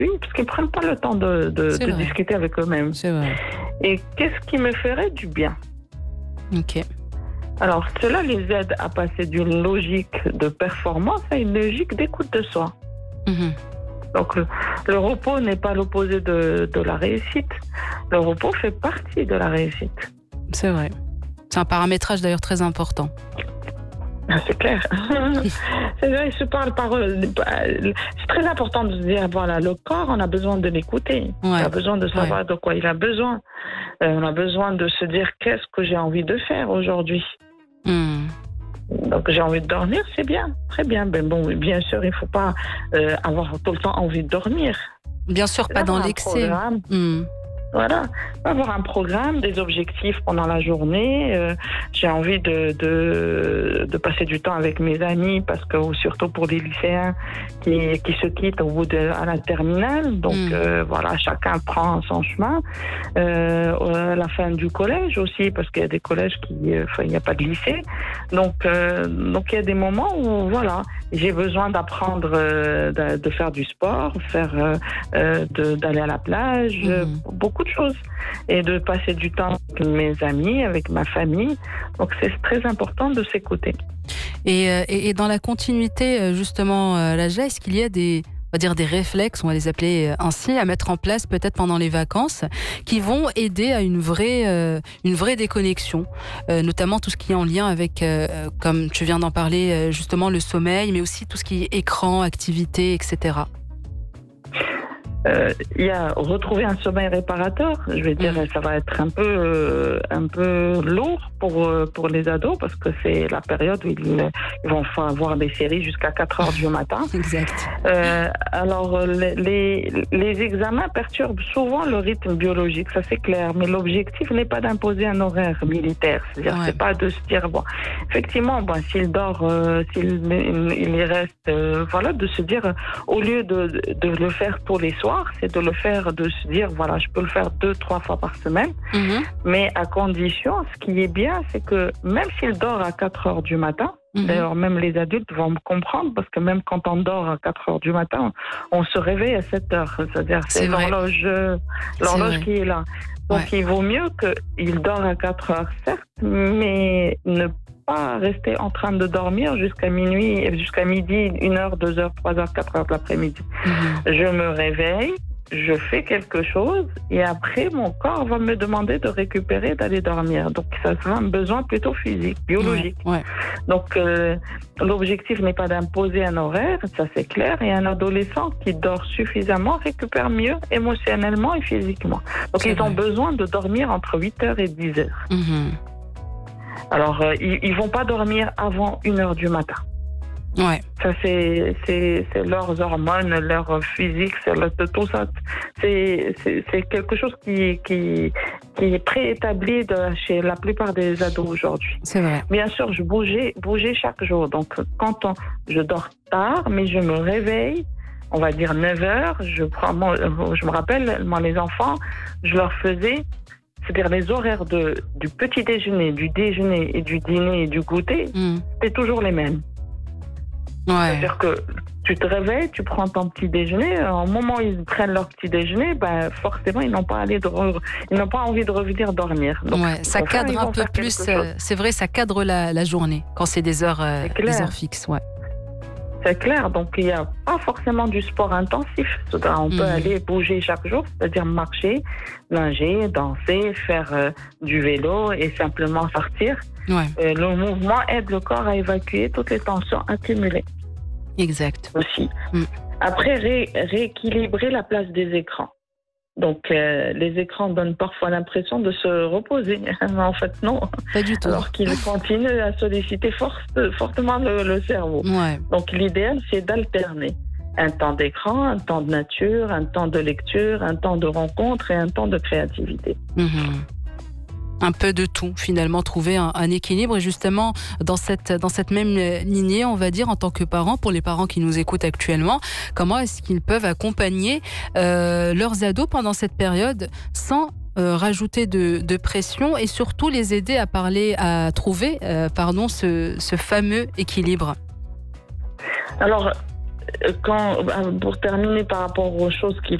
Oui, parce qu'ils ne prennent pas le temps de discuter avec eux-mêmes. C'est vrai. Et qu'est-ce qui me ferait du bien? Ok. Alors, cela les aide à passer d'une logique de performance à une logique d'écoute de soi. Mhm. Donc, le repos n'est pas l'opposé de la réussite. Le repos fait partie de la réussite. C'est vrai. C'est un paramétrage d'ailleurs très important. C'est clair. C'est vrai, je parle par. C'est très important de se dire voilà, le corps, on a besoin de l'écouter. On a besoin de savoir de quoi il a besoin. On a besoin de se dire qu'est-ce que j'ai envie de faire aujourd'hui. Donc j'ai envie de dormir, c'est bien, très bien. Ben bon, bien sûr, il ne faut pas avoir tout le temps envie de dormir. Bien sûr, pas dans l'excès. Voilà, avoir un programme, des objectifs pendant la journée. J'ai envie de passer du temps avec mes amis parce que surtout pour les lycéens qui se quittent à la terminale. Donc voilà, chacun prend son chemin. À la fin du collège aussi, parce qu'il y a des collèges il n'y a pas de lycée. Donc il y a des moments où voilà, j'ai besoin d'apprendre de faire du sport, d'aller à la plage, beaucoup de choses, et de passer du temps avec mes amis, avec ma famille. Donc c'est très important de s'écouter. Et dans la continuité justement, Laja, est-ce qu'il y a des réflexes, on va les appeler ainsi, à mettre en place peut-être pendant les vacances, qui vont aider à une vraie déconnexion, notamment tout ce qui est en lien avec, comme tu viens d'en parler, justement le sommeil, mais aussi tout ce qui est écran, activité, etc. Il y a retrouver un sommeil réparateur. Je vais dire, ça va être un peu lourd pour les ados parce que c'est la période où ils vont voir des séries jusqu'à 4h du matin. Exact. Alors, les examens perturbent souvent le rythme biologique, ça c'est clair, mais l'objectif n'est pas d'imposer un horaire militaire. C'est-à-dire, c'est pas de se dire, bon, effectivement, s'il dort, il y reste, voilà, de se dire, au lieu de le faire tous les soirs, c'est de le faire, de se dire, voilà, je peux le faire 2-3 fois par semaine, mais à condition, ce qui est bien, c'est que même s'il dort à 4h du matin, d'ailleurs, même les adultes vont me comprendre, parce que même quand on dort à 4h du matin, on se réveille à 7h. C'est-à-dire, c'est l'horloge qui est là. Donc, il vaut mieux qu'il dort à 4h, certes, mais ne pas rester en train de dormir jusqu'à minuit, jusqu'à midi, 1h, 2h, 3h, 4h de l'après-midi. Je me réveille, je fais quelque chose et après mon corps va me demander de récupérer, d'aller dormir. Donc ça sera un besoin plutôt physique, biologique. Donc l'objectif n'est pas d'imposer un horaire, ça c'est clair, et un adolescent qui dort suffisamment récupère mieux émotionnellement et physiquement. Donc ils ont besoin de dormir entre 8h et 10h. Alors ils vont pas dormir avant 1h du matin. Ça c'est leurs hormones, leur physique, tout ça. C'est quelque chose qui est préétabli chez la plupart des ados aujourd'hui. C'est vrai. Bien sûr, je bougeais chaque jour. Donc quand je dors tard, mais je me réveille, on va dire 9h, je me rappelle, moi les enfants, je leur faisais, c'est-à-dire les horaires du petit déjeuner, du déjeuner et du dîner et du goûter, c'est toujours les mêmes. C'est-à-dire que tu te réveilles, tu prends ton petit déjeuner, au moment où ils prennent leur petit déjeuner, forcément ils n'ont pas envie de revenir dormir. Donc, ça cadre un peu plus, c'est vrai, ça cadre la journée quand c'est des heures fixes. C'est clair, donc il n'y a pas forcément du sport intensif. On peut aller bouger chaque jour, c'est-à-dire marcher, nager, danser, faire du vélo et simplement sortir. Le mouvement aide le corps à évacuer toutes les tensions accumulées. Exact. Aussi. Après, rééquilibrer la place des écrans. Donc, les écrans donnent parfois l'impression de se reposer. Mais en fait, non. Pas du tout. Alors qu'ils continuent à solliciter fortement le cerveau. Donc, l'idéal, c'est d'alterner un temps d'écran, un temps de nature, un temps de lecture, un temps de rencontre et un temps de créativité. Un peu de tout, finalement, trouver un équilibre. Et justement, dans cette même lignée, on va dire, en tant que parents, pour les parents qui nous écoutent actuellement, comment est-ce qu'ils peuvent accompagner leurs ados pendant cette période sans rajouter de pression et surtout les aider à trouver ce fameux équilibre? Alors, pour terminer par rapport aux choses qu'il